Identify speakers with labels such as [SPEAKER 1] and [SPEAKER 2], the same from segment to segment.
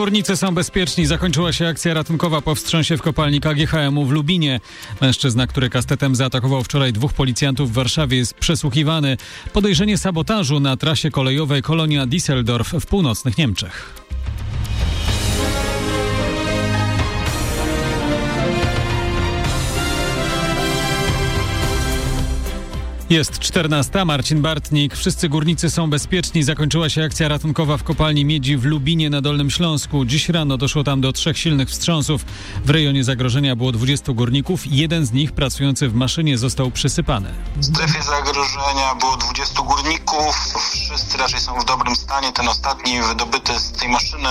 [SPEAKER 1] Górnicy są bezpieczni. Zakończyła się akcja ratunkowa po wstrząsie w kopalni KGHM-u w Lubinie. Mężczyzna, który kastetem zaatakował wczoraj 2 policjantów w Warszawie, jest przesłuchiwany. Podejrzenie sabotażu na trasie kolejowej Kolonia Düsseldorf w północnych Niemczech. Jest 14. Marcin Bartnik. Wszyscy górnicy są bezpieczni. Zakończyła się akcja ratunkowa w kopalni miedzi w Lubinie na Dolnym Śląsku. Dziś rano doszło tam do 3 silnych wstrząsów. W rejonie zagrożenia było 20 górników. Jeden z nich, pracujący w maszynie, został przysypany.
[SPEAKER 2] W strefie zagrożenia było 20 górników. Wszyscy raczej są w dobrym stanie. Ten ostatni, wydobyty z tej maszyny,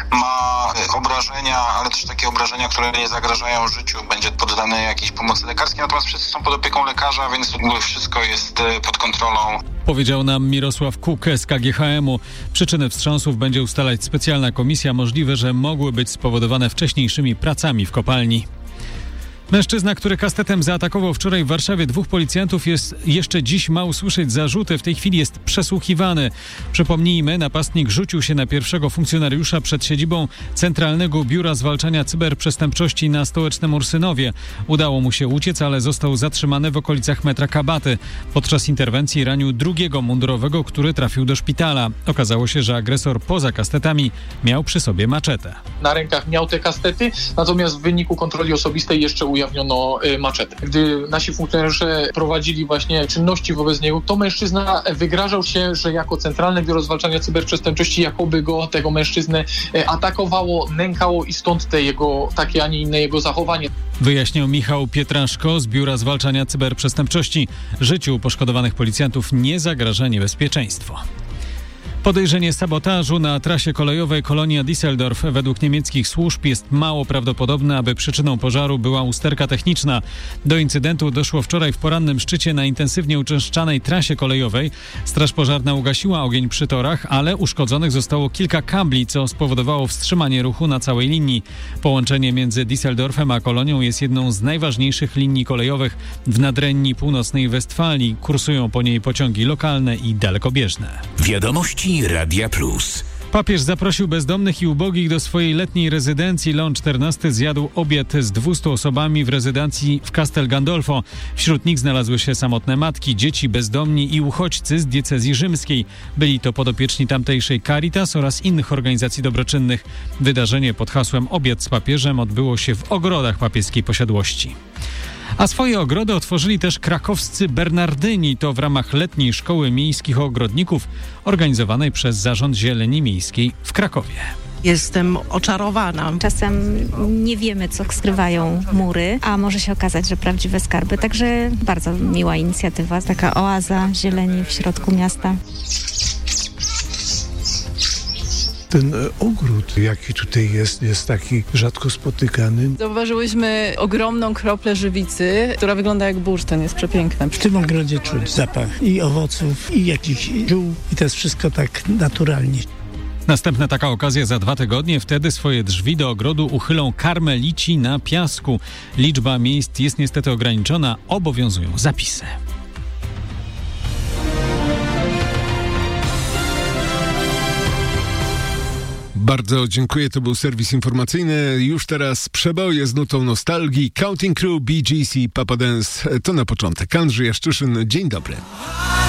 [SPEAKER 2] ma obrażenia, ale też takie obrażenia, które nie zagrażają życiu. Będzie poddany jakiejś pomocy lekarskiej. Natomiast wszyscy są pod opieką lekarza, więc wszystko jest pod kontrolą.
[SPEAKER 1] Powiedział nam Mirosław Kukę z KGHM-u. Przyczyny wstrząsów będzie ustalać specjalna komisja. Możliwe, że mogły być spowodowane wcześniejszymi pracami w kopalni. Mężczyzna, który kastetem zaatakował wczoraj w Warszawie 2 policjantów, jeszcze dziś ma usłyszeć zarzuty. W tej chwili jest przesłuchiwany. Przypomnijmy, napastnik rzucił się na pierwszego funkcjonariusza przed siedzibą Centralnego Biura Zwalczania Cyberprzestępczości na stołecznym Ursynowie. Udało mu się uciec, ale został zatrzymany w okolicach metra Kabaty. Podczas interwencji ranił drugiego mundurowego, który trafił do szpitala. Okazało się, że agresor poza kastetami miał przy sobie maczetę.
[SPEAKER 3] Na rękach miał te kastety, natomiast w wyniku kontroli osobistej jeszcze ujawniono maczetę. Gdy nasi funkcjonariusze prowadzili właśnie czynności wobec niego, to mężczyzna wygrażał się, że jako Centralne Biuro Zwalczania Cyberprzestępczości jakoby tego mężczyznę atakowało, nękało i stąd te jego takie, a nie inne jego zachowanie.
[SPEAKER 1] Wyjaśniał Michał Pietraszko z Biura Zwalczania Cyberprzestępczości. Życiu poszkodowanych policjantów nie zagraża niebezpieczeństwo. Podejrzenie sabotażu na trasie kolejowej Kolonia Düsseldorf według niemieckich służb jest mało prawdopodobne, aby przyczyną pożaru była usterka techniczna. Do incydentu doszło wczoraj w porannym szczycie na intensywnie uczęszczanej trasie kolejowej. Straż pożarna ugasiła ogień przy torach, ale uszkodzonych zostało kilka kabli, co spowodowało wstrzymanie ruchu na całej linii. Połączenie między Düsseldorfem a Kolonią jest jedną z najważniejszych linii kolejowych w nadrenii północnej Westfalii. Kursują po niej pociągi lokalne i dalekobieżne.
[SPEAKER 4] Wiadomości Radia Plus.
[SPEAKER 1] Papież zaprosił bezdomnych i ubogich do swojej letniej rezydencji. Leon XIV zjadł obiad z 200 osobami w rezydencji w Castel Gandolfo. Wśród nich znalazły się samotne matki, dzieci, bezdomni i uchodźcy z diecezji rzymskiej. Byli to podopieczni tamtejszej Caritas oraz innych organizacji dobroczynnych. Wydarzenie pod hasłem Obiad z papieżem odbyło się w ogrodach papieskiej posiadłości. A swoje ogrody otworzyli też krakowscy Bernardyni. To w ramach letniej szkoły miejskich ogrodników organizowanej przez Zarząd Zieleni Miejskiej w Krakowie.
[SPEAKER 5] Jestem oczarowana.
[SPEAKER 6] Czasem nie wiemy, co skrywają mury, a może się okazać, że prawdziwe skarby. Także bardzo miła inicjatywa, taka oaza zieleni w środku miasta.
[SPEAKER 7] Ten ogród, jaki tutaj jest taki rzadko spotykany.
[SPEAKER 8] Zauważyłyśmy ogromną kroplę żywicy, która wygląda jak bursztyn, jest przepiękna.
[SPEAKER 9] W tym ogrodzie czuć zapach i owoców, i jakichś ziół, i to jest wszystko tak naturalnie.
[SPEAKER 1] Następna taka okazja za 2 tygodnie. Wtedy swoje drzwi do ogrodu uchylą karmelici na piasku. Liczba miejsc jest niestety ograniczona, obowiązują zapisy.
[SPEAKER 10] Bardzo dziękuję, to był serwis informacyjny. Już teraz przeboje z nutą nostalgii. Counting Crew, BGC, Papa Dance. To na początek. Andrzej Jaszczyszyn, dzień dobry.